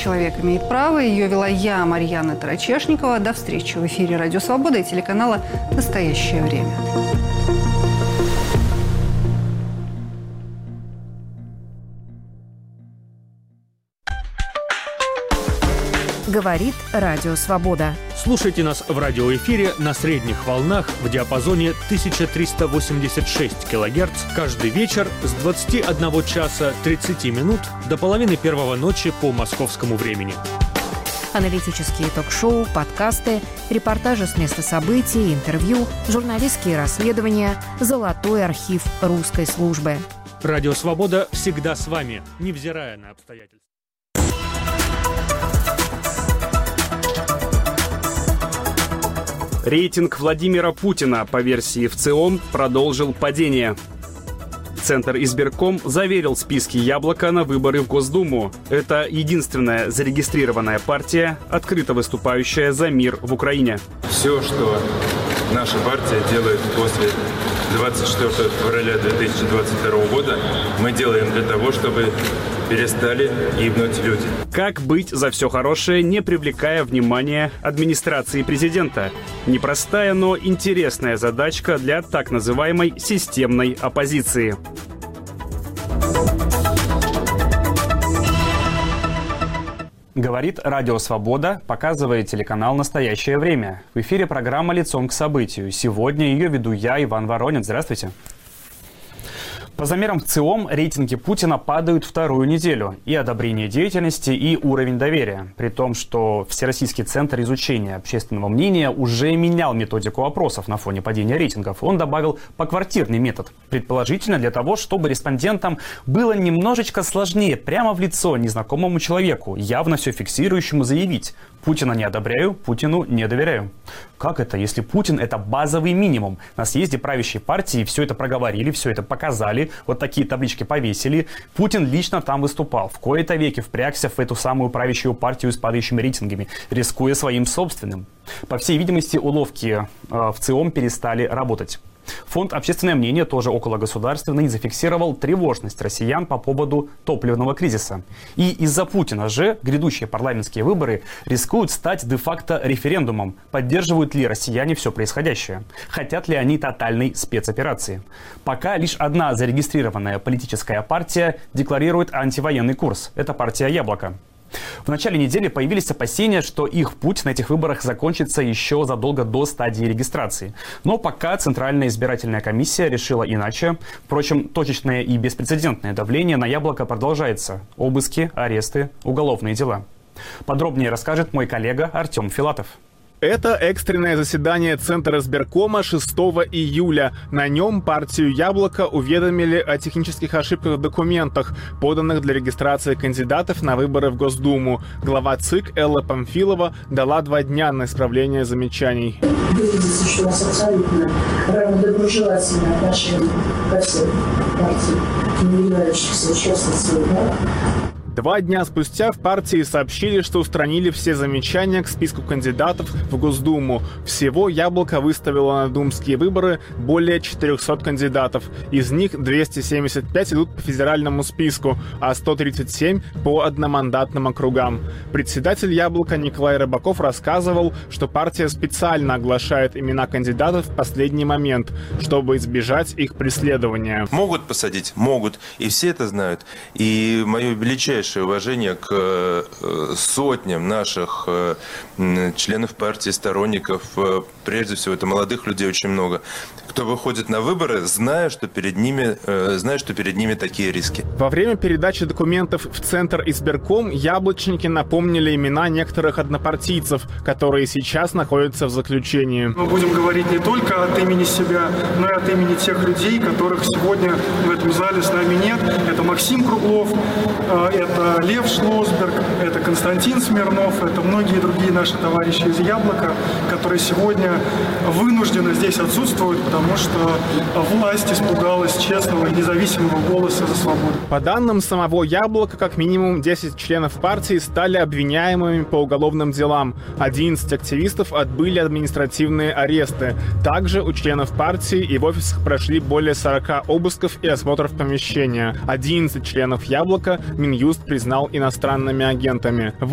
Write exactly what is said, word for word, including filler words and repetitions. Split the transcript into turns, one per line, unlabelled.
«Человек имеет право». Ее вела я, Марьяна Тарачешникова. До встречи в эфире «Радио Свобода» и телеканала «Настоящее время».
Говорит Радио Свобода.
Слушайте нас в радиоэфире на средних волнах в диапазоне тысяча триста восемьдесят шесть килогерц каждый вечер с двадцати одного часа тридцати минут до половины первого ночи по московскому времени.
Аналитические ток-шоу, подкасты, репортажи с места событий, интервью, журналистские расследования, золотой архив русской службы.
Радио Свобода всегда с вами, невзирая на обстоятельства.
Рейтинг Владимира Путина по версии ВЦИОМ продолжил падение. Центр избирком заверил списки «Яблоко» на выборы в Госдуму. Это единственная зарегистрированная партия, открыто выступающая за мир в Украине.
Все, что наша партия делает после двадцать четвёртого февраля две тысячи двадцать второго года, мы делаем для того, чтобы перестали гибнуть люди.
Как быть за все хорошее, не привлекая внимания администрации президента? Непростая, но интересная задачка для так называемой системной оппозиции. Говорит Радио Свобода, показывает телеканал «Настоящее время». В эфире программа «Лицом к событию». Сегодня ее веду я, Иван Воронин. Здравствуйте. По замерам ВЦИОМ рейтинги Путина падают вторую неделю. И одобрение деятельности, и уровень доверия. При том, что Всероссийский центр изучения общественного мнения уже менял методику опросов на фоне падения рейтингов. Он добавил поквартирный метод. Предположительно для того, чтобы респондентам было немножечко сложнее прямо в лицо незнакомому человеку, явно все фиксирующему, заявить: Путина не одобряю, Путину не доверяю. Как это, если Путин — это базовый минимум? На съезде правящей партии все это проговорили, все это показали, вот такие таблички повесили. Путин лично там выступал, в кои-то веки впрягся в эту самую правящую партию с падающими рейтингами, рискуя своим собственным. По всей видимости, уловки э, ВЦИОМ перестали работать. Фонд «Общественное мнение», тоже окологосударственный, зафиксировал тревожность россиян по поводу топливного кризиса. И из-за Путина же грядущие парламентские выборы рискуют стать де-факто референдумом. Поддерживают ли россияне все происходящее? Хотят ли они тотальной спецоперации? Пока лишь одна зарегистрированная политическая партия декларирует антивоенный курс. Это партия «Яблоко». В начале недели появились опасения, что их путь на этих выборах закончится еще задолго до стадии регистрации. Но пока Центральная избирательная комиссия решила иначе. Впрочем, точечное и беспрецедентное давление на «Яблоко» продолжается. Обыски, аресты, уголовные дела. Подробнее расскажет мой коллега Артем Филатов.
Это экстренное заседание Центра избиркома шестого июля. На нем партию «Яблоко» уведомили о технических ошибках в документах, поданных для регистрации кандидатов на выборы в Госдуму. Глава ЦИК Элла Памфилова дала два дня на исправление замечаний.
Видите, что у нас абсолютно равнодоброжелательное отношение ко всем партиям, не являющихся участницами выборов.
Два дня спустя в партии сообщили, что устранили все замечания к списку кандидатов в Госдуму. Всего «Яблоко» выставило на думские выборы более четырехсот кандидатов. Из них двести семьдесят пять идут по федеральному списку, а сто тридцать семь по одномандатным округам. Председатель «Яблока» Николай Рыбаков рассказывал, что партия специально оглашает имена кандидатов в последний момент, чтобы избежать их преследования.
Могут посадить? Могут. И все это знают. И мое величайшее уважение к сотням наших членов партии, сторонников, прежде всего это молодых людей очень много, кто выходит на выборы, зная, что перед ними, зная, что перед ними такие риски.
Во время передачи документов в Центр избирком яблочники напомнили имена некоторых однопартийцев, которые сейчас находятся в заключении.
Мы будем говорить не только от имени себя, но и от имени тех людей, которых сегодня в этом зале с нами нет. Это Максим Круглов, это Лев Шлосберг, это Константин Смирнов, это многие другие наши товарищи из «Яблока», которые сегодня вынуждены здесь отсутствовать, потому что власть испугалась честного и независимого голоса за свободу.
По данным самого «Яблока», как минимум десять членов партии стали обвиняемыми по уголовным делам. одиннадцать активистов отбыли административные аресты. Также у членов партии и в офисах прошли более сорока обысков и осмотров помещения. одиннадцать членов «Яблока» Минюст признал иностранными агентами.